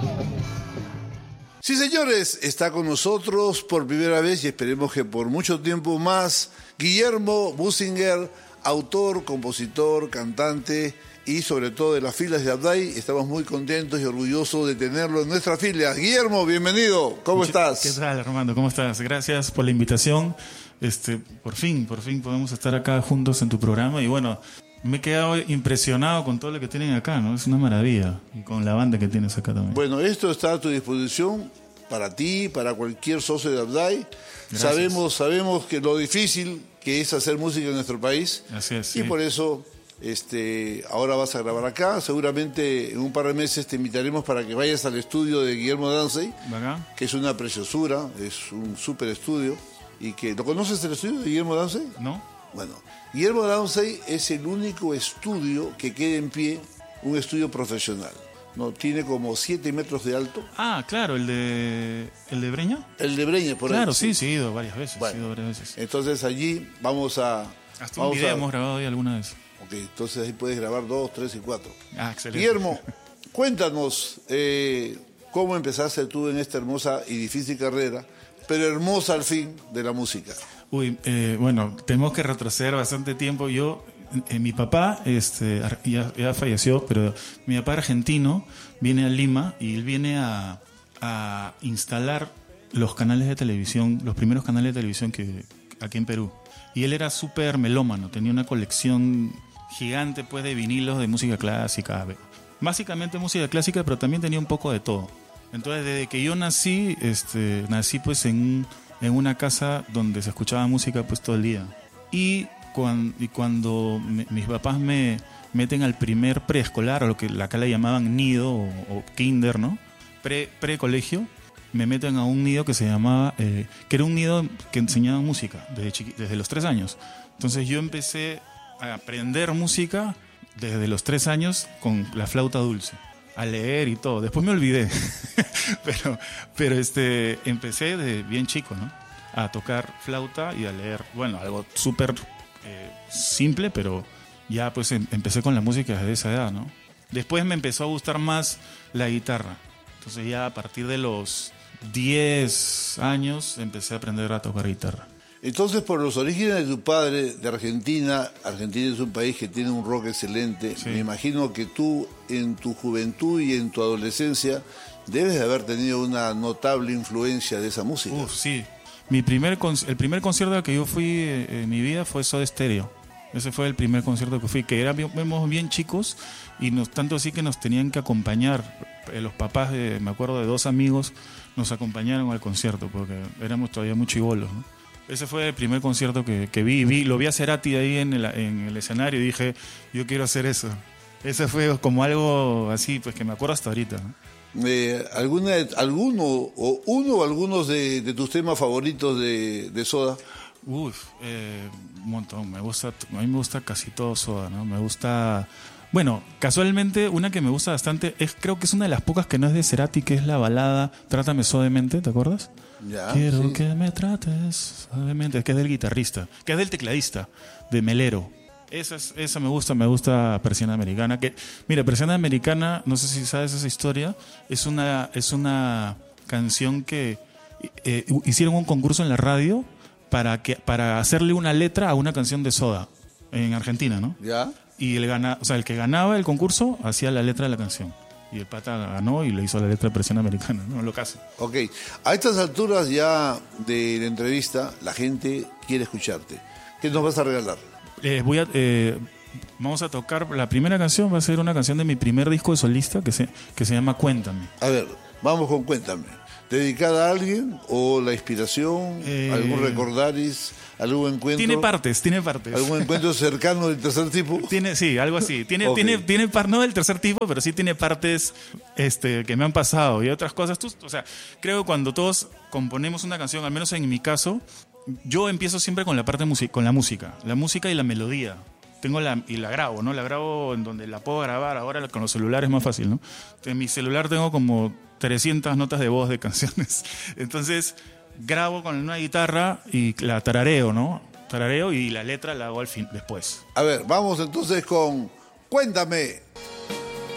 Sí, señores, está con nosotros por primera vez y esperemos que por mucho tiempo más, Guillermo Businger, autor, compositor, cantante y sobre todo de las filas de Abday. Estamos muy contentos y orgullosos de tenerlo en nuestras filas. Guillermo, bienvenido. ¿Cómo estás? ¿Qué tal, Armando? ¿Cómo estás? Gracias por la invitación. Por fin podemos estar acá juntos en tu programa y bueno, me he quedado impresionado con todo lo que tienen acá, ¿no? Es una maravilla. Y con la banda que tienes acá también. Bueno, esto está a tu disposición para ti, para cualquier socio de Abday. Sabemos que lo difícil que es hacer música en nuestro país. Así es, y sí. por eso ahora vas a grabar acá. Seguramente en un par de meses te invitaremos para que vayas al estudio de Guillermo Dancey, que es una preciosura, es un súper estudio. ¿Lo conoces el estudio de Guillermo Dancey? ¿No? Bueno, Guillermo Dancey es el único estudio que queda en pie, un estudio profesional. No, tiene como 7 metros de alto. Ah, claro, ¿el de Breña? El de Breña, por ahí. Claro, sí, he ido varias veces. Bueno, entonces allí vamos a... Hasta un video hemos grabado ahí alguna vez. Ok, entonces ahí puedes grabar 2, 3 y 4. Ah, excelente. Guillermo, cuéntanos cómo empezaste tú en esta hermosa y difícil carrera, pero hermosa al fin, de la música. Bueno, tenemos que retroceder bastante tiempo. Mi papá ya falleció, pero mi papá argentino viene a Lima y él viene a instalar los canales de televisión, los primeros canales de televisión que aquí en Perú. Y él era súper melómano, tenía una colección gigante pues de vinilos de música clásica, básicamente música clásica, pero también tenía un poco de todo. Entonces, desde que yo nací pues en una casa donde se escuchaba música pues todo el día. Y cuando mis papás me meten al primer preescolar, o lo que acá le llamaban nido o kinder, ¿no? Pre-colegio, me meten a un nido que se llamaba, que era un nido que enseñaba música desde los 3 años. Entonces yo empecé a aprender música desde los 3 años con la flauta dulce, a leer y todo. Después me olvidé, pero empecé desde bien chico, ¿no? A tocar flauta y a leer, bueno, algo súper simple, pero ya pues empecé con la música desde esa edad, ¿no? Después me empezó a gustar más la guitarra. Entonces ya a partir de los 10 años empecé a aprender a tocar guitarra. Entonces, por los orígenes de tu padre de Argentina es un país que tiene un rock excelente. Sí. Me imagino que tú en tu juventud y en tu adolescencia debes de haber tenido una notable influencia de esa música. Sí. El primer concierto al que yo fui en mi vida fue Soda Stereo. Ese fue el primer concierto que fui, que éramos bien chicos y tanto así que nos tenían que acompañar. Los papás, me acuerdo de 2 amigos, nos acompañaron al concierto porque éramos todavía muy chibolos, ¿no? Ese fue el primer concierto que vi. Lo vi a Cerati ahí en el escenario y dije, yo quiero hacer eso. Ese fue como algo así, pues que me acuerdo hasta ahorita, ¿no? ¿Alguno o algunos de tus temas favoritos de Soda? Un montón. A mí me gusta casi todo Soda, ¿no? Me gusta... Bueno, casualmente una que me gusta bastante creo que es una de las pocas que no es de Cerati, que es la balada Trátame Suavemente, ¿te acuerdas? Ya, Quiero que me trates suavemente, que es del guitarrista, que es del tecladista, de Melero. Esa me gusta Persiana Americana. Mira, Persiana Americana, no sé si sabes esa historia, es una canción que hicieron un concurso en la radio para hacerle una letra a una canción de Soda en Argentina, ¿no? Ya. Y el que ganaba el concurso hacía la letra de la canción. Y el pata ganó y le hizo la letra de Persiana Americana, ¿no? Lo caso. Ok. A estas alturas ya de la entrevista, la gente quiere escucharte. ¿Qué nos vas a regalar? Vamos a tocar, la primera canción va a ser una canción de mi primer disco de solista que se llama Cuéntame. A ver, vamos con Cuéntame. ¿Dedicada a alguien o la inspiración, algún recordaris, algún encuentro? Tiene partes. ¿Algún encuentro cercano del tercer tipo? Sí, algo así. Tiene no del tercer tipo, pero sí tiene partes que me han pasado y otras cosas. Creo que cuando todos componemos una canción, al menos en mi caso, yo empiezo siempre con la parte con la música y la melodía. Y la grabo, ¿no? La grabo en donde la puedo grabar. Ahora con los celulares es más fácil, ¿no? En mi celular tengo como 300 notas de voz de canciones. Entonces grabo con una guitarra y la tarareo, ¿no? Tarareo y la letra la hago después. A ver, vamos entonces con Cuéntame.